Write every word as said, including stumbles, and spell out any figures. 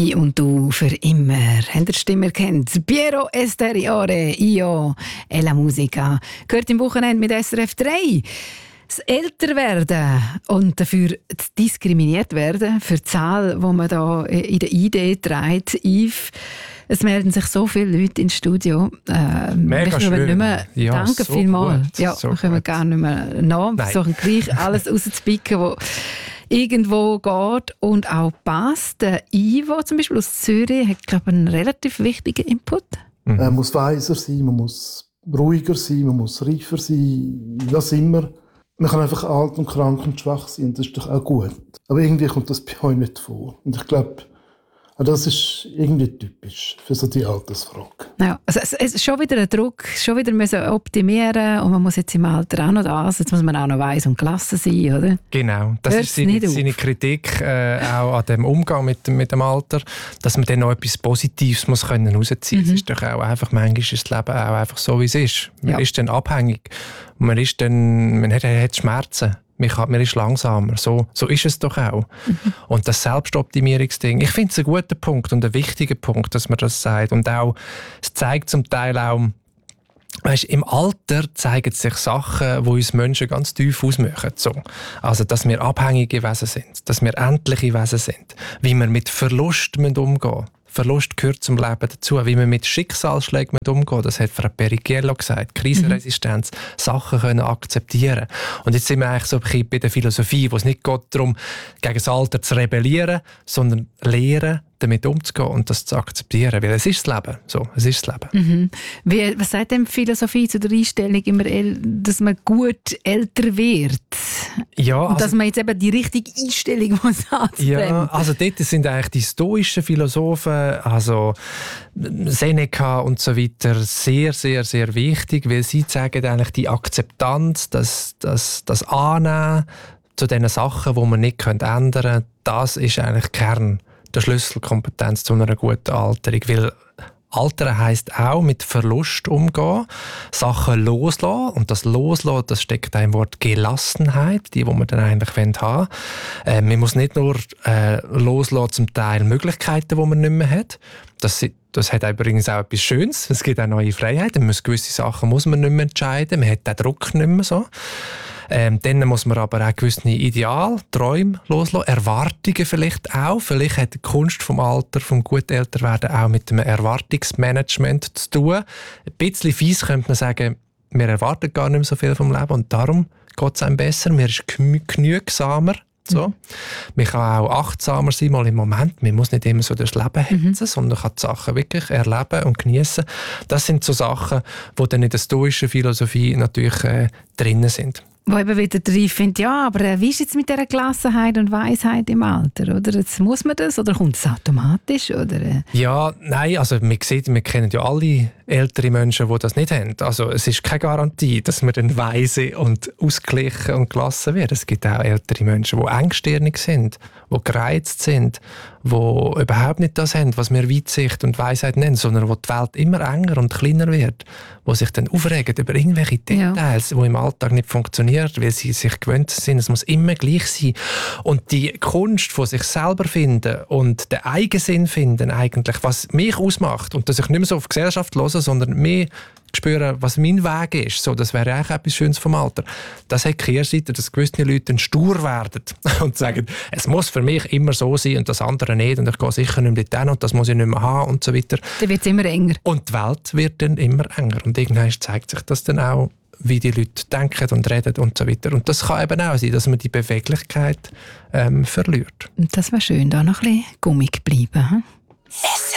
Ich und du für immer. Habt ihr die Stimme erkannt? Piero Esteriore, io e la musica. Gehört im Wochenende mit S R F drei. Das Älterwerden und dafür diskriminiert werden, für die Zahl, die man da in der I D trägt, Yves. Es melden sich so viele Leute ins Studio. Äh, Mega schön. Nicht mehr, ja, danke so vielmals. Ja, so wir können gar nicht mehr nach. Wir versuchen gleich alles rauszupicken, was irgendwo geht und auch passt. Der Ivo zum Beispiel aus Zürich hat, glaube ich, einen relativ wichtigen Input. Mhm. Man muss weiser sein, man muss ruhiger sein, man muss reifer sein, was immer. Man kann einfach alt und krank und schwach sein, das ist doch auch gut. Aber irgendwie kommt das bei euch nicht vor. Und ich glaube, das ist irgendwie typisch für so die Altersfrage. Ja, also es ist schon wieder ein Druck, schon wieder müssen optimieren und man muss jetzt im Alter auch noch das, jetzt muss man auch noch weiss und gelassen sein, oder? Genau, das Hört's ist seine, seine Kritik äh, auch an dem Umgang mit, mit dem Alter, dass man dann noch etwas Positives muss können rausziehen. Mhm. Es ist doch auch einfach, manchmal ist das Leben auch einfach so, wie es ist. Man ja. ist dann abhängig, man ist dann, man hat, hat Schmerzen. Man ist langsamer. So, so ist es doch auch. Mhm. Und das Selbstoptimierungsding, ich finde es ein guter Punkt und ein wichtiger Punkt, dass man das sagt. Und auch, es zeigt zum Teil auch, weißt, im Alter zeigen sich Sachen, die uns Menschen ganz tief ausmachen. So. Also, dass wir abhängige Wesen sind, dass wir endliche Wesen sind, wie wir mit Verlust umgehen müssen. Verlust gehört zum Leben dazu. Wie man mit Schicksalsschlägen umgeht, das hat Frau Perigiello gesagt. Krisenresistenz, mhm. Sachen können akzeptieren. Und jetzt sind wir eigentlich so ein bisschen bei der Philosophie, wo es nicht geht darum, gegen das Alter zu rebellieren, sondern lernen, damit umzugehen und das zu akzeptieren. Weil es ist das Leben. So, es ist das Leben. Mhm. Wie, was sagt denn die Philosophie zu der Einstellung, immer, dass man gut älter wird? Ja, und also, dass man jetzt eben die richtige Einstellung muss anzunehmen. Ja, also dort sind eigentlich die stoischen Philosophen, also Seneca und so weiter, sehr, sehr, sehr wichtig, weil sie zeigen eigentlich die Akzeptanz, das, das, das Annehmen zu den Sachen, die man nicht ändern können, das ist eigentlich Kern der Schlüsselkompetenz zu einer guten Alterung. Weil Altern heisst auch mit Verlust umgehen, Sachen loslassen. Und das Loslassen, das steckt auch im Wort Gelassenheit, die, die wir dann eigentlich haben wollen. Äh, man muss nicht nur äh, loslassen, zum Teil Möglichkeiten, die man nicht mehr hat. Das, das hat übrigens auch etwas Schönes. Es gibt auch neue Freiheiten. Man muss gewisse Sachen muss man nicht mehr entscheiden. Man hat den Druck nicht mehr so. Ähm, dann muss man aber auch gewisse Ideale, Träume loslassen, Erwartungen vielleicht auch. Vielleicht hat die Kunst vom Alter, vom gut Älterwerden auch mit dem Erwartungsmanagement zu tun. Ein bisschen fies könnte man sagen, wir erwarten gar nicht mehr so viel vom Leben und darum geht es einem besser, man ist genügsamer. So. Mhm. Man kann auch achtsamer sein, mal im Moment. Man muss nicht immer so durchs Leben hetzen, mhm. sondern kann die Sachen wirklich erleben und genießen. Das sind so Sachen, die dann in der stoischen Philosophie natürlich äh, drin sind. Wo eben wieder drin findet, ja, aber äh, wie ist jetzt mit dieser Gelassenheit und Weisheit im Alter? Oder jetzt muss man das oder kommt es automatisch? Oder, äh? Ja, nein, also man sieht, wir kennen ja alle ältere Menschen, die das nicht haben. Also es ist keine Garantie, dass man dann weise und ausgeglichen und gelassen wird. Es gibt auch ältere Menschen, die engstirnig sind, die gereizt sind, die überhaupt nicht das haben, was wir Weitsicht und Weisheit nennen, sondern wo die Welt immer enger und kleiner wird, die sich dann aufregen über irgendwelche Details, ja. die im Alltag nicht funktionieren, weil sie sich gewöhnt sind, es muss immer gleich sein. Und die Kunst von sich selber finden und den Eigensinn finden eigentlich, was mich ausmacht und dass ich nicht mehr so auf die Gesellschaft höre, sondern mehr spüren, was mein Weg ist. So, das wäre eigentlich etwas Schönes vom Alter. Das hat die Kehrseite, dass gewisse Leute stur werden und sagen, es muss für mich immer so sein und das andere nicht und ich gehe sicher nicht mehr dorthin und das muss ich nicht mehr haben und so weiter. Dann wird es immer enger. Und die Welt wird dann immer enger und irgendwann zeigt sich das dann auch, wie die Leute denken und reden und so weiter. Und das kann eben auch sein, dass man die Beweglichkeit ähm, verliert. Und das wäre schön, da noch ein bisschen gummig bleiben. Hm?